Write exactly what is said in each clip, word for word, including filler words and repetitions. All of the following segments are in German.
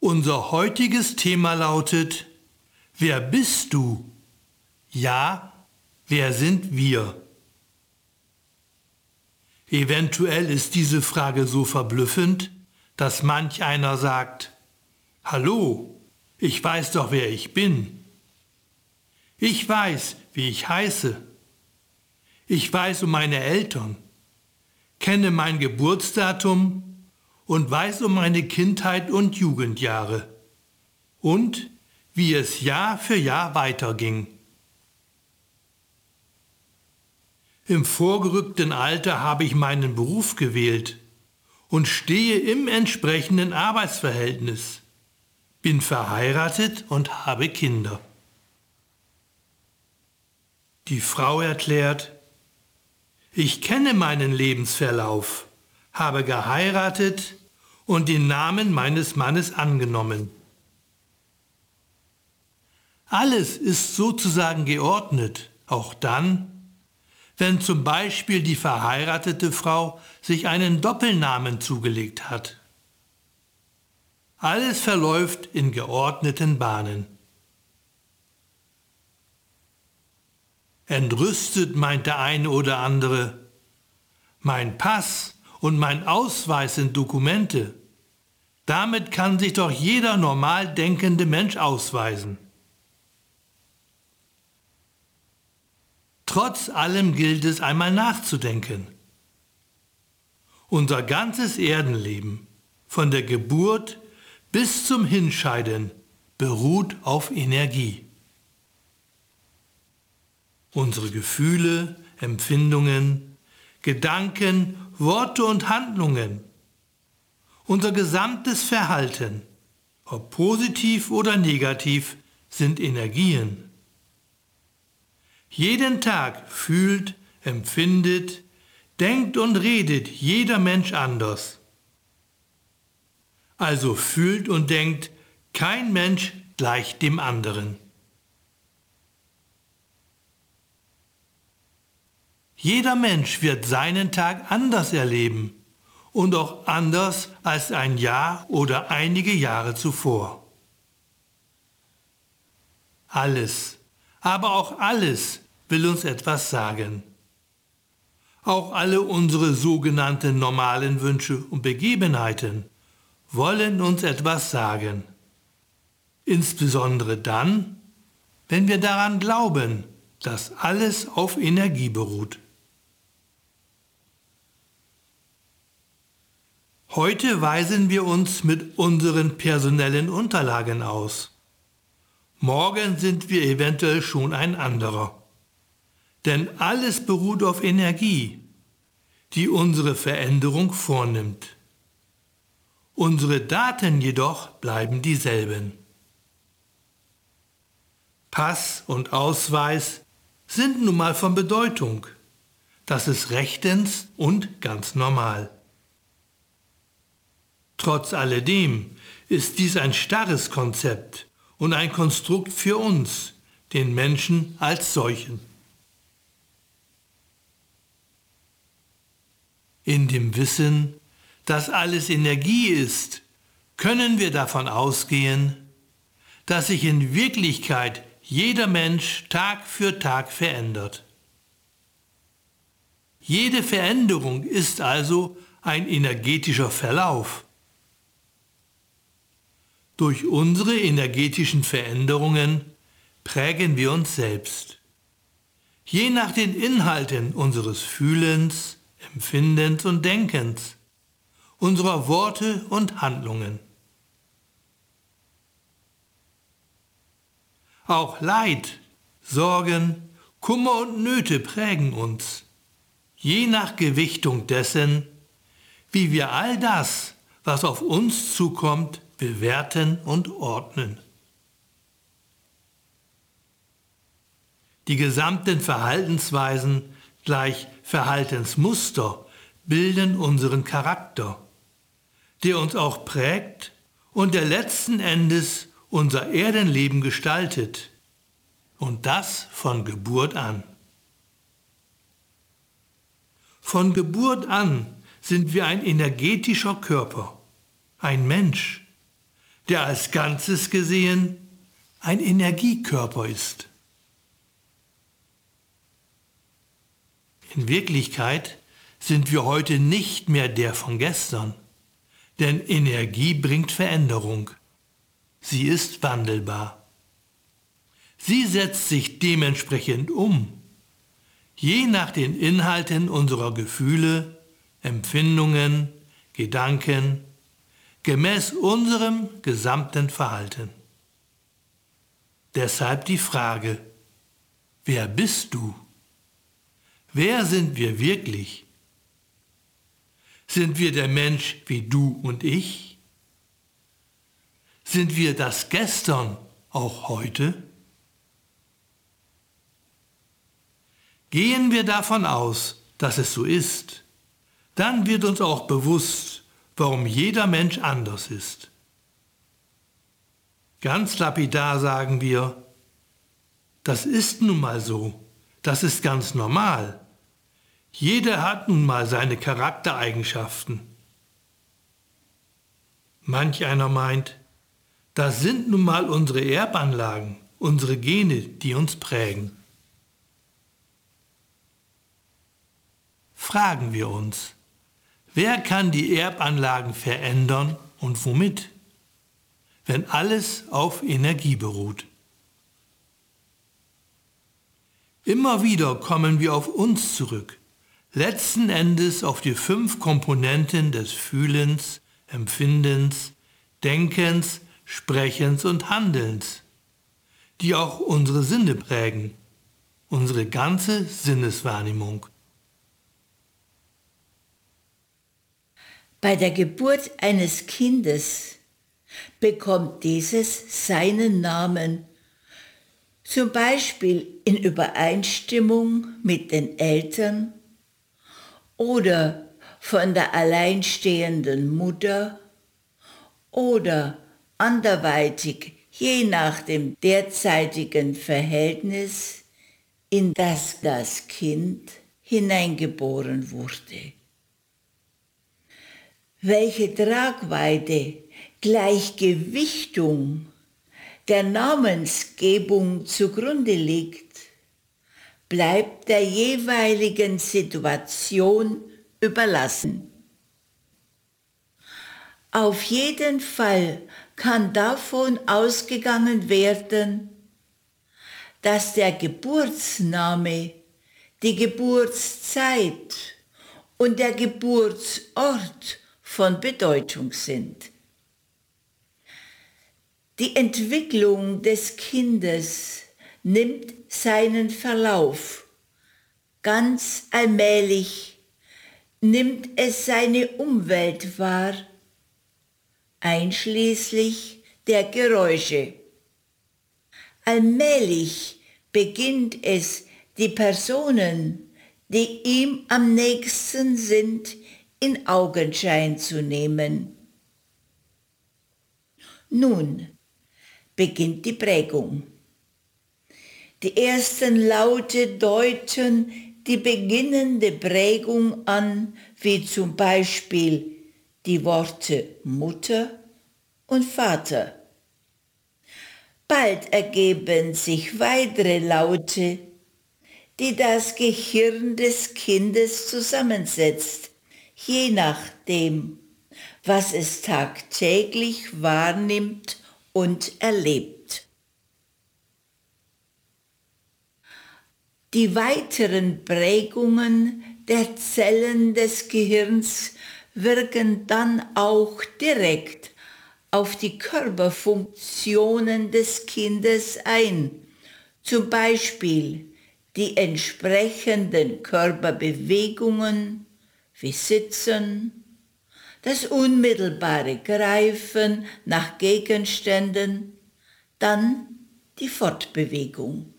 Unser heutiges Thema lautet: Wer bist du? Ja, wer sind wir? Eventuell ist diese Frage so verblüffend, dass manch einer sagt: Hallo, ich weiß doch, wer ich bin. Ich weiß, wie ich heiße. Ich weiß um meine Eltern, kenne mein Geburtsdatum und weiß um meine Kindheit und Jugendjahre und wie es Jahr für Jahr weiterging. Im vorgerückten Alter habe ich meinen Beruf gewählt und stehe im entsprechenden Arbeitsverhältnis, bin verheiratet und habe Kinder. Die Frau erklärt: Ich kenne meinen Lebensverlauf, habe geheiratet und den Namen meines Mannes angenommen. Alles ist sozusagen geordnet, auch dann, wenn zum Beispiel die verheiratete Frau sich einen Doppelnamen zugelegt hat. Alles verläuft in geordneten Bahnen. Entrüstet meint der eine oder andere: Mein Pass und mein Ausweis sind Dokumente. Damit kann sich doch jeder normal denkende Mensch ausweisen. Trotz allem gilt es einmal nachzudenken. Unser ganzes Erdenleben, von der Geburt bis zum Hinscheiden, beruht auf Energie. Unsere Gefühle, Empfindungen, Gedanken, Worte und Handlungen, unser gesamtes Verhalten, ob positiv oder negativ, sind Energien. Jeden Tag fühlt, empfindet, denkt und redet jeder Mensch anders. Also fühlt und denkt kein Mensch gleich dem anderen. Jeder Mensch wird seinen Tag anders erleben und auch anders als ein Jahr oder einige Jahre zuvor. Alles, aber auch alles will uns etwas sagen. Auch alle unsere sogenannten normalen Wünsche und Begebenheiten wollen uns etwas sagen. Insbesondere dann, wenn wir daran glauben, dass alles auf Energie beruht. Heute weisen wir uns mit unseren personellen Unterlagen aus. Morgen sind wir eventuell schon ein anderer. Denn alles beruht auf Energie, die unsere Veränderung vornimmt. Unsere Daten jedoch bleiben dieselben. Pass und Ausweis sind nun mal von Bedeutung. Das ist rechtens und ganz normal. Trotz alledem ist dies ein starres Konzept und ein Konstrukt für uns, den Menschen als solchen. In dem Wissen, dass alles Energie ist, können wir davon ausgehen, dass sich in Wirklichkeit jeder Mensch Tag für Tag verändert. Jede Veränderung ist also ein energetischer Verlauf. Durch unsere energetischen Veränderungen prägen wir uns selbst. Je nach den Inhalten unseres Fühlens, Empfindens und Denkens, unserer Worte und Handlungen. Auch Leid, Sorgen, Kummer und Nöte prägen uns, je nach Gewichtung dessen, wie wir all das, was auf uns zukommt, bewerten und ordnen. Die gesamten Verhaltensweisen gleich Verhaltensmuster bilden unseren Charakter, der uns auch prägt und der letzten Endes unser Erdenleben gestaltet, und das von Geburt an. Von Geburt an sind wir ein energetischer Körper, ein Mensch, der als Ganzes gesehen ein Energiekörper ist. In Wirklichkeit sind wir heute nicht mehr der von gestern, denn Energie bringt Veränderung. Sie ist wandelbar. Sie setzt sich dementsprechend um, je nach den Inhalten unserer Gefühle, Empfindungen, Gedanken, gemäß unserem gesamten Verhalten. Deshalb die Frage, wer bist du? Wer sind wir wirklich? Sind wir der Mensch wie du und ich? Sind wir das Gestern auch heute? Gehen wir davon aus, dass es so ist, dann wird uns auch bewusst, warum jeder Mensch anders ist. Ganz lapidar sagen wir, das ist nun mal so, das ist ganz normal. Jeder hat nun mal seine Charaktereigenschaften. Manch einer meint, das sind nun mal unsere Erbanlagen, unsere Gene, die uns prägen. Fragen wir uns, wer kann die Erbanlagen verändern und womit, wenn alles auf Energie beruht? Immer wieder kommen wir auf uns zurück, letzten Endes auf die fünf Komponenten des Fühlens, Empfindens, Denkens, Sprechens und Handelns, die auch unsere Sinne prägen, unsere ganze Sinneswahrnehmung. Bei der Geburt eines Kindes bekommt dieses seinen Namen, zum Beispiel in Übereinstimmung mit den Eltern oder von der alleinstehenden Mutter oder anderweitig, je nach dem derzeitigen Verhältnis, in das das Kind hineingeboren wurde. Welche Tragweite, Gleichgewichtung der Namensgebung zugrunde liegt, bleibt der jeweiligen Situation überlassen. Auf jeden Fall kann davon ausgegangen werden, dass der Geburtsname, die Geburtszeit und der Geburtsort von Bedeutung sind. Die Entwicklung des Kindes nimmt seinen Verlauf. Ganz allmählich nimmt es seine Umwelt wahr, einschließlich der Geräusche. Allmählich beginnt es, die Personen, die ihm am nächsten sind, in Augenschein zu nehmen. Nun beginnt die Prägung. Die ersten Laute deuten die beginnende Prägung an, wie zum Beispiel die Worte Mutter und Vater. Bald ergeben sich weitere Laute, die das Gehirn des Kindes zusammensetzt, je nachdem, was es tagtäglich wahrnimmt und erlebt. Die weiteren Prägungen der Zellen des Gehirns wirken dann auch direkt auf die Körperfunktionen des Kindes ein, zum Beispiel die entsprechenden Körperbewegungen wie Sitzen, das unmittelbare Greifen nach Gegenständen, dann die Fortbewegung.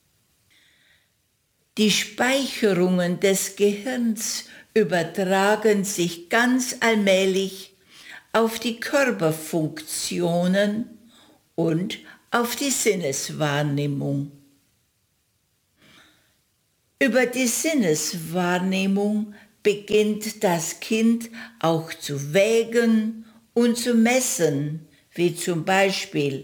Die Speicherungen des Gehirns übertragen sich ganz allmählich auf die Körperfunktionen und auf die Sinneswahrnehmung. Über die Sinneswahrnehmung beginnt das Kind auch zu wägen und zu messen, wie zum Beispiel